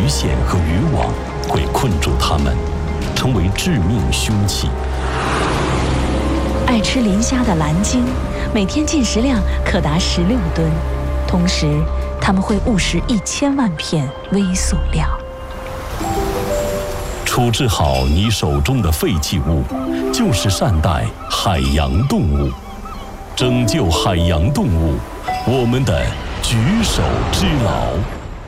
线和渔网会困住它们，成为致命凶器。 爱吃磷虾的蓝鲸，每天进食量可达16吨，同时它们会误食1000万片微塑料。 处置好你手中的废弃物，就是善待海洋动物，拯救海洋动物，我们的举手之劳。